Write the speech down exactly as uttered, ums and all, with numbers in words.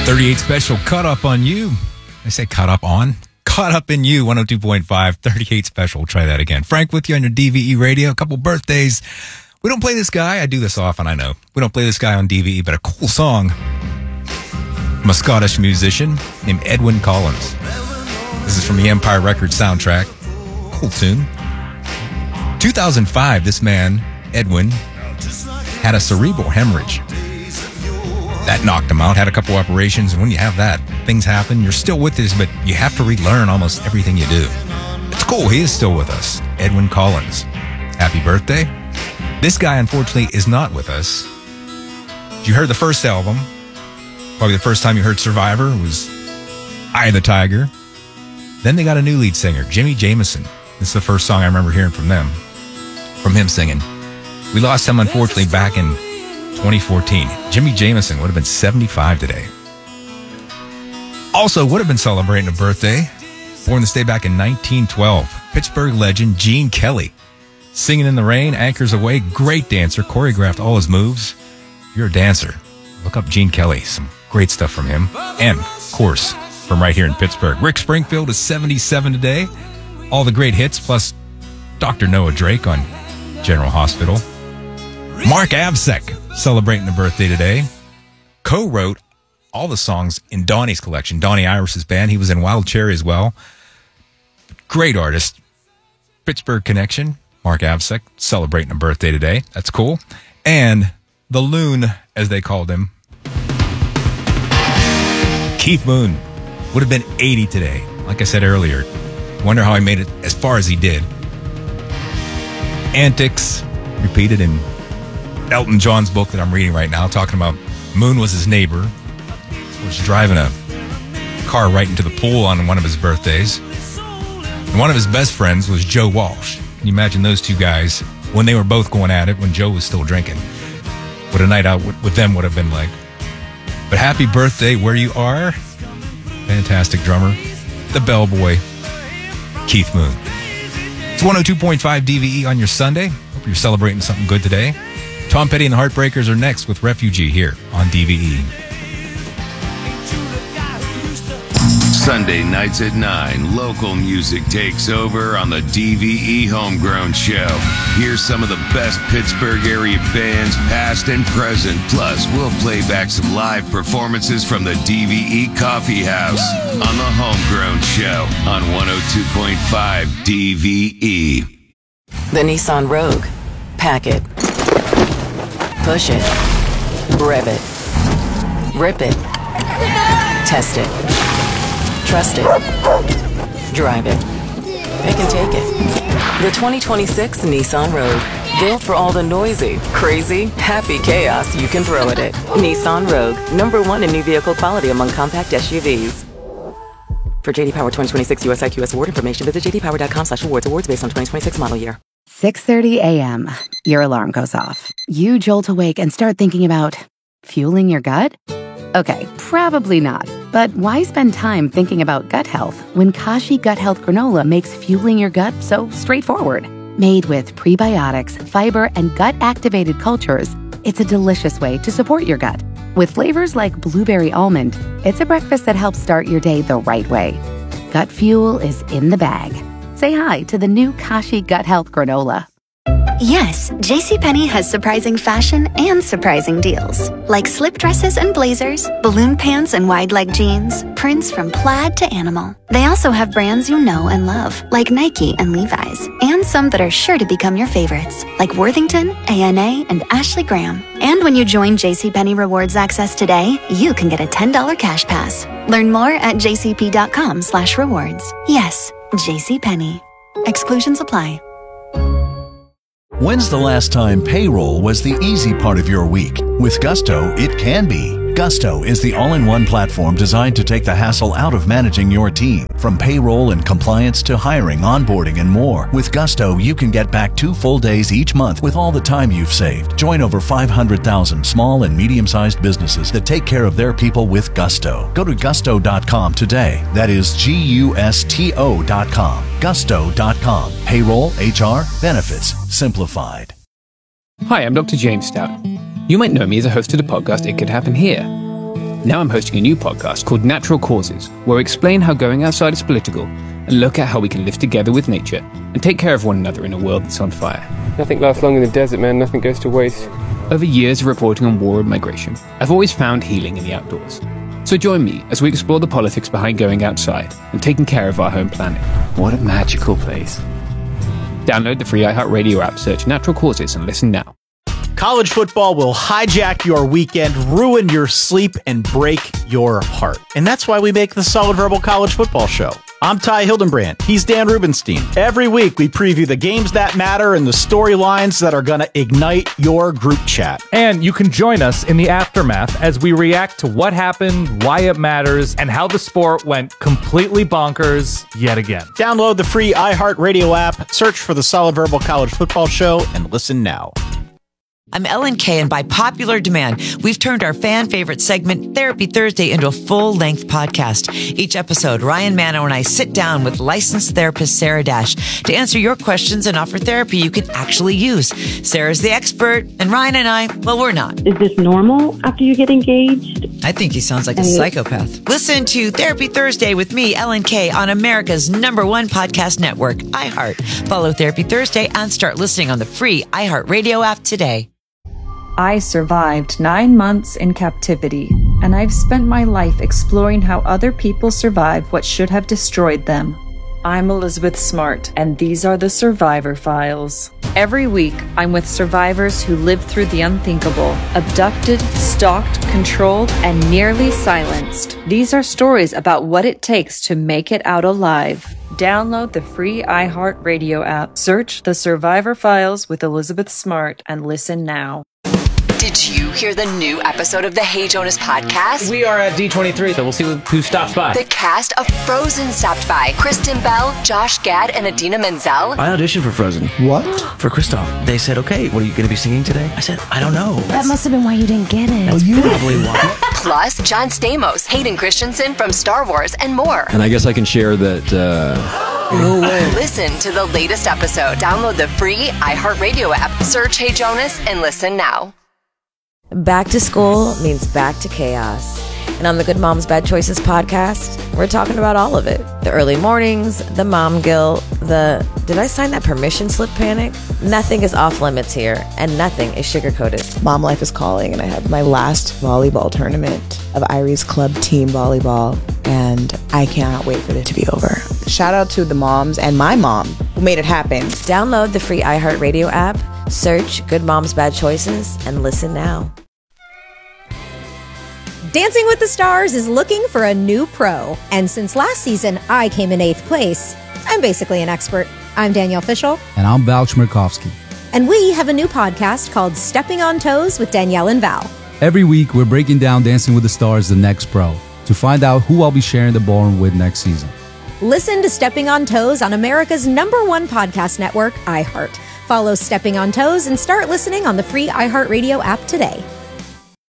thirty-eight Special, Caught Up on You. I say caught up on? Caught Up in You, one oh two point five, thirty-eight Special. We'll try that again. Frank with you on your D V E radio. A couple birthdays. We don't play this guy. I do this often, I know. We don't play this guy on D V E, but a cool song from a Scottish musician named Edwyn Collins. This is from the Empire Records soundtrack. Cool tune. two thousand five, this man, Edwyn, had a cerebral hemorrhage. That knocked him out, had a couple operations, and when you have that, things happen. You're still with us, but you have to relearn almost everything you do. It's cool, he is still with us. Edwyn Collins. Happy birthday. This guy, unfortunately, is not with us. You heard the first album. Probably the first time you heard Survivor was Eye of the Tiger. Then they got a new lead singer, Jimmy Jamison. This is the first song I remember hearing from them, from him singing. We lost him, unfortunately, back in twenty fourteen. Jimmy Jamison would have been seventy-five today. Also would have been celebrating a birthday. Born this day back in nineteen twelve. Pittsburgh legend Gene Kelly. Singing in the Rain, Anchors Away. Great dancer. Choreographed all his moves. If you're a dancer, look up Gene Kelly. Some great stuff from him. And, of course, from right here in Pittsburgh. Rick Springfield is seventy-seven today. All the great hits, plus Doctor Noah Drake on General Hospital. Mark Absek celebrating a birthday today. Co-wrote all the songs in Donnie's collection, Donnie Iris's band. He was in Wild Cherry as well. Great artist. Pittsburgh connection. Mark Absek celebrating a birthday today. That's cool. And the Loon, as they called him, Keith Moon, would have been eighty today. Like I said earlier, wonder how he made it as far as he did. Antics, repeated in Elton John's book that I'm reading right now, talking about Moon was his neighbor. Was driving a car right into the pool on one of his birthdays. And one of his best friends was Joe Walsh. Can you imagine those two guys when they were both going at it when Joe was still drinking? What a night out with them would have been like. But happy birthday where you are. Fantastic drummer. The bellboy, Keith Moon. It's one oh two point five D V E on your Sunday. Hope you're celebrating something good today. Tom Petty and the Heartbreakers are next with Refugee here on D V E. Sunday nights at nine, local music takes over on the D V E Homegrown Show. Here's some of the best Pittsburgh area bands, past and present. Plus, we'll play back some live performances from the D V E Coffee House on the Homegrown Show on one oh two point five D V E. The Nissan Rogue. Pack it. Push it. Rev it. Rip it. Test it. Trust it. Drive it. Pick and take it. The twenty twenty-six Nissan Rogue. Built for all the noisy, crazy, happy chaos you can throw at it. Nissan Rogue. Number one in new vehicle quality among compact S U Vs. For J D Power twenty twenty-six U S I Q S award information, visit j d power dot com slash awards. Awards based on twenty twenty-six model year. six thirty a.m. Your alarm goes off. You jolt awake and start thinking about fueling your gut? Okay, probably not. But why spend time thinking about gut health when Kashi Gut Health Granola makes fueling your gut so straightforward? Made with prebiotics, fiber, and gut-activated cultures, it's a delicious way to support your gut. With flavors like blueberry almond, it's a breakfast that helps start your day the right way. Gut fuel is in the bag. Say hi to the new Kashi Gut Health Granola. Yes, JCPenney has surprising fashion and surprising deals. Like slip dresses and blazers, balloon pants and wide leg jeans, prints from plaid to animal. They also have brands you know and love, like Nike and Levi's, and some that are sure to become your favorites, like Worthington, A N A, and Ashley Graham. And when you join JCPenney Rewards Access today, you can get a ten dollars cash pass. Learn more at jcp.com slash rewards. Yes, JCPenney. Exclusions apply. When's the last time payroll was the easy part of your week? With Gusto, it can be. Gusto is the all-in-one platform designed to take the hassle out of managing your team. From payroll and compliance to hiring, onboarding, and more. With Gusto, you can get back two full days each month with all the time you've saved. Join over five hundred thousand small and medium-sized businesses that take care of their people with Gusto. Go to gusto dot com today. That is G U S T O dot com. gusto dot com. Payroll, H R, benefits, simplified. Hi, I'm Doctor James Stout. You might know me as a host of the podcast It Could Happen Here. Now I'm hosting a new podcast called Natural Causes, where we explain how going outside is political and look at how we can live together with nature and take care of one another in a world that's on fire. Nothing lasts long in the desert, man. Nothing goes to waste. Over years of reporting on war and migration, I've always found healing in the outdoors. So join me as we explore the politics behind going outside and taking care of our home planet. What a magical place. Download the free iHeartRadio app, search Natural Causes, and listen now. College football will hijack your weekend, ruin your sleep, and break your heart. And that's why we make the Solid Verbal College Football Show. I'm Ty Hildenbrand. He's Dan Rubenstein. Every week, we preview the games that matter and the storylines that are going to ignite your group chat. And you can join us in the aftermath as we react to what happened, why it matters, and how the sport went completely bonkers yet again. Download the free iHeartRadio app, search for the Solid Verbal College Football Show, and listen now. I'm Ellen Kay, and by popular demand, we've turned our fan favorite segment, Therapy Thursday, into a full-length podcast. Each episode, Ryan Manno and I sit down with licensed therapist Sarah Dash to answer your questions and offer therapy you can actually use. Sarah's the expert, and Ryan and I, well, we're not. Is this normal after you get engaged? I think he sounds like a psychopath. Listen to Therapy Thursday with me, Ellen Kay, on America's number one podcast network, iHeart. Follow Therapy Thursday and start listening on the free iHeartRadio app today. I survived nine months in captivity, and I've spent my life exploring how other people survive what should have destroyed them. I'm Elizabeth Smart, and these are the Survivor Files. Every week, I'm with survivors who lived through the unthinkable, abducted, stalked, controlled, and nearly silenced. These are stories about what it takes to make it out alive. Download the free iHeartRadio app, search The Survivor Files with Elizabeth Smart, and listen now. Did you hear the new episode of the Hey Jonas podcast? We are at D twenty-three, so we'll see who stops by. The cast of Frozen stopped by. Kristen Bell, Josh Gad, and Adina Menzel. I auditioned for Frozen. What? For Kristoff. They said, okay, what are you going to be singing today? I said, I don't know. That must have been why you didn't get it. That's oh, probably why. Plus, John Stamos, Hayden Christensen from Star Wars, and more. And I guess I can share that... Uh... No way. Listen to the latest episode. Download the free iHeartRadio app. Search Hey Jonas and listen now. Back to school means back to chaos. And on the Good Moms Bad Choices podcast, we're talking about all of it. The early mornings, the mom guilt, the did I sign that permission slip panic? Nothing is off limits here, and nothing is sugar-coated. Mom life is calling, and I have my last volleyball tournament of Irie's club team volleyball, and I cannot wait for it to be over. Shout out to the moms and my mom who made it happen. Download the free iHeartRadio app, search Good Moms Bad Choices, and listen now. Dancing with the Stars is looking for a new pro. And since last season, I came in eighth place. I'm basically an expert. I'm Danielle Fishel. And I'm Val Chmerkovsky. And we have a new podcast called Stepping on Toes with Danielle and Val. Every week, we're breaking down Dancing with the Stars, the next pro, to find out who I'll be sharing the ballroom with next season. Listen to Stepping on Toes on America's number one podcast network, iHeart. Follow Stepping on Toes and start listening on the free iHeartRadio app today.